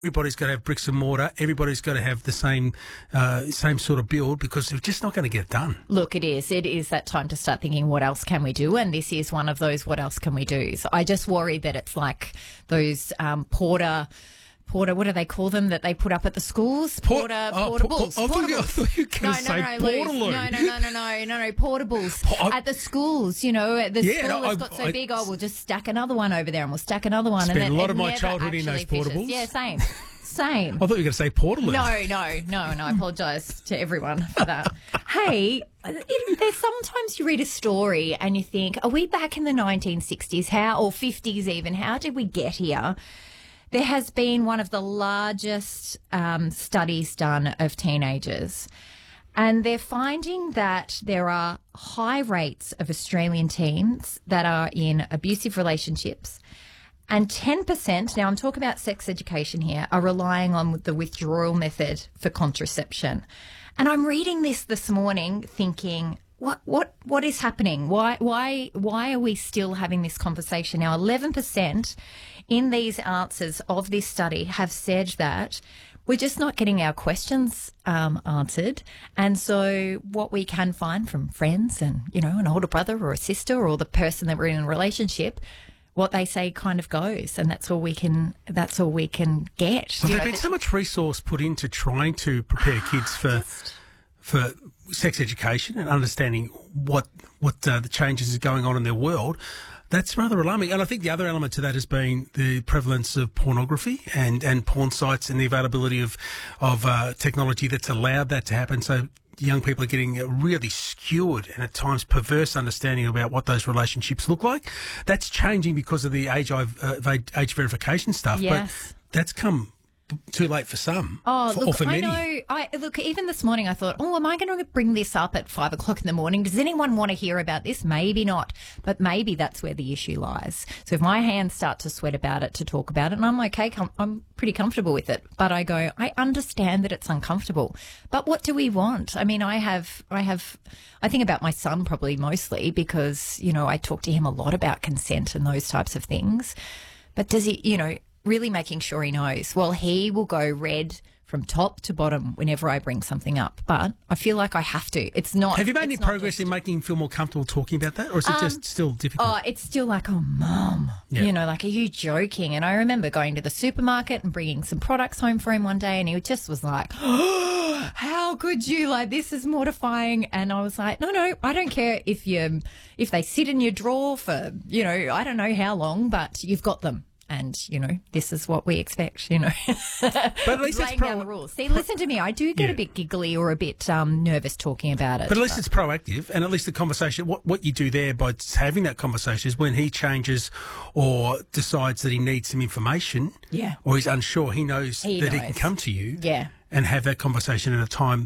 everybody's got to have bricks and mortar. Everybody's got to have the same sort of build, because they're just not going to get it done. Look, it is. It is that time to start thinking, what else can we do? And this is one of those what else can we do. So I just worry that it's like those Porter, what do they call them that they put up at the schools? Portables. I thought you were going to say Portaloo. No, portables at the schools. You know, the school has got so big. Oh, we'll just stack another one over there, and we'll stack another one. Spent and a lot of my childhood in those portables. Yeah, same. Same. I thought you were going to say Portaloo. No. I apologise to everyone for that. Hey, there's sometimes you read a story and you think, are we back in the 1960s? Or 50s even? How did we get here? There has been one of the largest studies done of teenagers, and they're finding that there are high rates of Australian teens that are in abusive relationships, and 10%, now I'm talking about sex education here, are relying on the withdrawal method for contraception. And I'm reading this morning thinking, what is happening? Why are we still having this conversation now? 11% in these answers of this study have said that we're just not getting our questions answered. And so what we can find from friends and, you know, an older brother or a sister or the person that we're in a relationship, what they say kind of goes, and that's all we can get. Well, there's been so much resource put into trying to prepare kids for sex education and understanding what the changes is going on in their world. That's rather alarming. And I think the other element to that has been the prevalence of pornography and porn sites and the availability of technology that's allowed that to happen. So young people are getting a really skewed and at times perverse understanding about what those relationships look like. That's changing because of the age verification stuff. Yes. But that's come too late for some. Look, for many. I know. Look, even this morning I thought, am I going to bring this up at 5 o'clock in the morning? Does anyone want to hear about this? Maybe not, but maybe that's where the issue lies. So if my hands start to sweat about it, to talk about it, and I'm okay, I'm pretty comfortable with it, but I go, I understand that it's uncomfortable, but what do we want? I mean, I think about my son probably mostly because, you know, I talk to him a lot about consent and those types of things, but does he, you know, really making sure he knows? Well, he will go red from top to bottom whenever I bring something up, but I feel like I have to. It's not. Have you made any progress in making him feel more comfortable talking about that, or is it just still difficult? Oh, it's still like, Mum, you know, like, are you joking? And I remember going to the supermarket and bringing some products home for him one day, and he just was like, oh, how could you? Like, this is mortifying. And I was like, no, I don't care if they sit in your drawer for, you know, I don't know how long, but you've got them. And, you know, this is what we expect, you know. But at least laying down the rules. See, listen to me. I do get a bit giggly or a bit nervous talking about it. But at least it's proactive, and at least the conversation, what you do there by having that conversation is when he changes or decides that he needs some information or he's unsure, he knows he can come to you and have that conversation at a time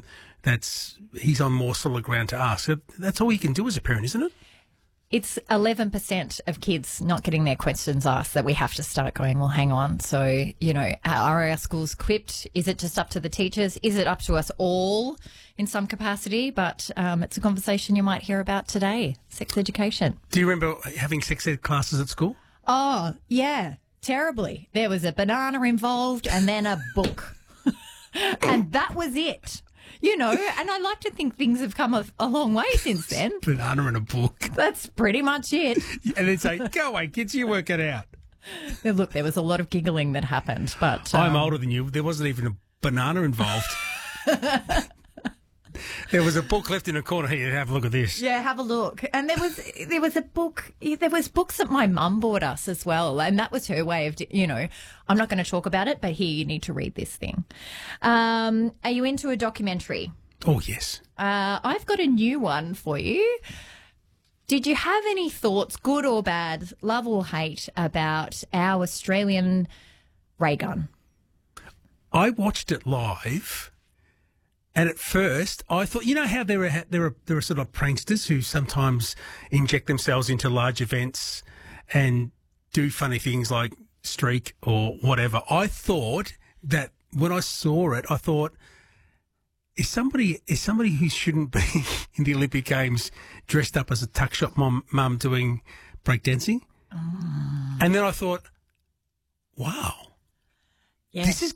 he's on more solid ground to ask. So that's all you can do as a parent, isn't it? It's 11% of kids not getting their questions asked that we have to start going, well, hang on. So, you know, are our schools equipped? Is it just up to the teachers? Is it up to us all in some capacity? But it's a conversation you might hear about today, sex education. Do you remember having sex ed classes at school? Oh, yeah, terribly. There was a banana involved and then a book. And that was it. You know, and I like to think things have come a long way since then. Banana and a book. That's pretty much it. And then say, go away, kids, you work it out. Look, there was a lot of giggling that happened, but... I'm older than you. There wasn't even a banana involved. There was a book left in a corner. Here, have a look at this. Yeah, have a look. And there was a book. There was books that my mum bought us as well, and that was her way of, you know, I'm not going to talk about it, but here, you need to read this thing. Are you into a documentary? Oh, yes. I've got a new one for you. Did you have any thoughts, good or bad, love or hate, about our Australian ray gun? I watched it live. And at first, I thought, you know how there are sort of pranksters who sometimes inject themselves into large events and do funny things like streak or whatever. I thought that when I saw it, I thought, is somebody who shouldn't be in the Olympic Games dressed up as a tuck shop mum doing breakdancing? And then I thought, wow, this is